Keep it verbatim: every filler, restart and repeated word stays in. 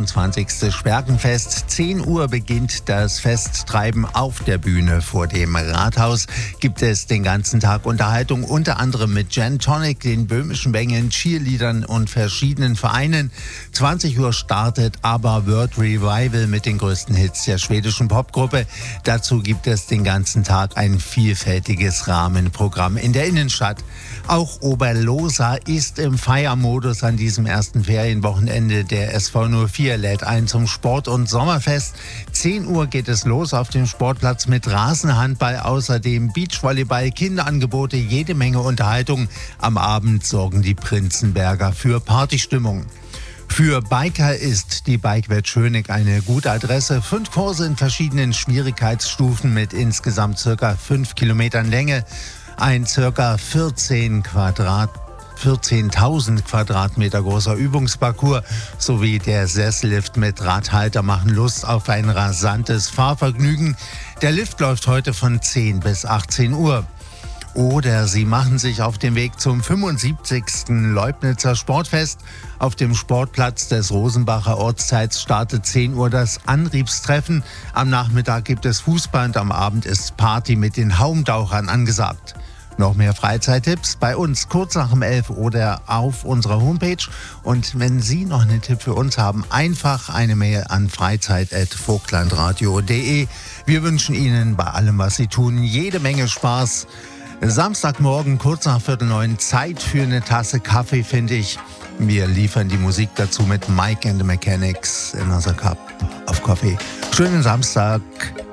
vierundzwanzigste Sperkenfest. zehn Uhr beginnt das Festtreiben auf der Bühne vor dem Rathaus. Gibt es den ganzen Tag Unterhaltung, unter anderem mit Gin Tonic, den böhmischen Bengeln, Cheerleadern und verschiedenen Vereinen. zwanzig Uhr startet aber World Revival mit den größten Hits der schwedischen Popgruppe. Dazu gibt es den ganzen Tag ein vielfältiges Rahmenprogramm in der Innenstadt. Auch Oberlosa ist im Feiermodus an diesem ersten Ferienwochenende. Der S V null vier lädt ein zum Sport- und Sommerfest. zehn Uhr geht es los auf dem Sportplatz mit Rasenhandball, außerdem Beachvolleyball, Kinderangebote, jede Menge Unterhaltung. Am Abend sorgen die Prinzenberger für Partystimmung. Für Biker ist die Bikewelt Schöneck eine gute Adresse. Fünf Kurse in verschiedenen Schwierigkeitsstufen mit insgesamt circa fünf Kilometern Länge. Ein circa vierzehn Quadrat, vierzehntausend Quadratmeter großer Übungsparcours sowie der Sessellift mit Radhalter machen Lust auf ein rasantes Fahrvergnügen. Der Lift läuft heute von zehn bis achtzehn Uhr. Oder Sie machen sich auf den Weg zum fünfundsiebzigsten Leubnitzer Sportfest. Auf dem Sportplatz des Rosenbacher Ortsteils startet zehn Uhr das Antriebstreffen. Am Nachmittag gibt es Fußball und am Abend ist Party mit den Haumtauchern angesagt. Noch mehr Freizeittipps bei uns kurz nach dem elf oder auf unserer Homepage. Und wenn Sie noch einen Tipp für uns haben, einfach eine Mail an freizeit at vogtlandradio punkt de. Wir wünschen Ihnen bei allem, was Sie tun, jede Menge Spaß. Samstagmorgen kurz nach Viertel neun, Zeit für eine Tasse Kaffee, finde ich. Wir liefern die Musik dazu mit Mike and the Mechanics, Another Cup of Coffee. Schönen Samstag.